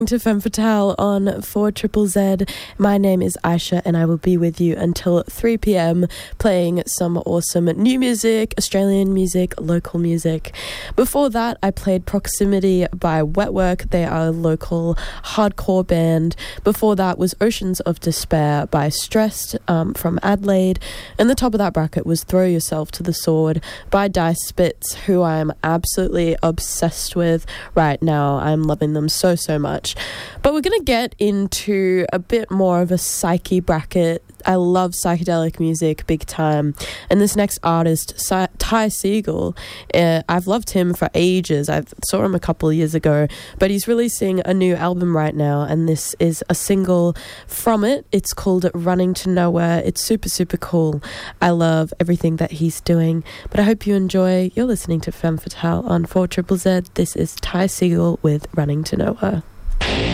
To Femme Fatale on 4 Triple Z. My name is Aisha and I will be with you until 3 p.m. playing some awesome new music, Australian music, local music. Before that, I played Proximity by Wetwork. They are a local hardcore band. Before that was Oceans of Despair by Stressed from Adelaide. And the top of that bracket was Throw Yourself to the Sword by Dice Spitz, who I am absolutely obsessed with right now. I'm loving them so much. But we're going to get into a bit more of a psyche bracket. I love psychedelic music big time. And this next artist, Ty Segall, I've loved him for ages. I saw him a couple of years ago, but he's releasing a new album right now, and this is a single from it. It's called Running to Nowhere. It's super cool. I love everything that he's doing, but I hope you enjoy. You're listening to Femme Fatale on 4 Triple Z. This is Ty Segall with Running to Nowhere.